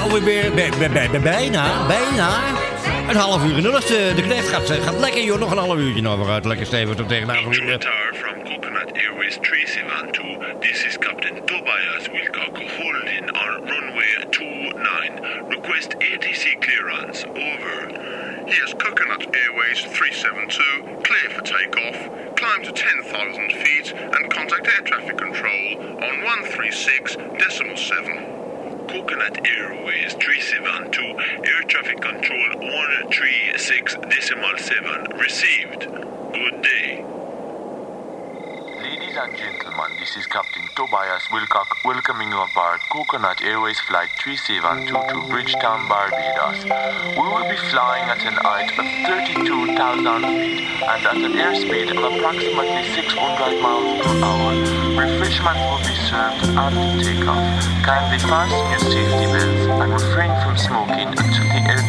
alweer bijna. Een half uur. Dus de knecht gaat lekker, joh. Nog een half uurtje nog vooruit. Lekker stevig tot tegen de avond. From Coconut Airways 372, this is Captain Tobias Wilcock holding on runway 29. Request ATC clearance, over. Here's Coconut Airways 372, clear for takeoff. Climb to 10,000 feet and contact air traffic control on 136.7. Coconut Airways 372, air traffic control 136.7 received. Good day. Ladies and gentlemen, this is Captain Tobias Wilcock welcoming you aboard Coconut Airways Flight 372 to Bridgetown, Barbados. We will be flying at an height of 32,000 feet and at an airspeed of approximately 600 miles per hour. Refreshments will be served after takeoff. Kindly fasten your safety belts and refrain from smoking until the air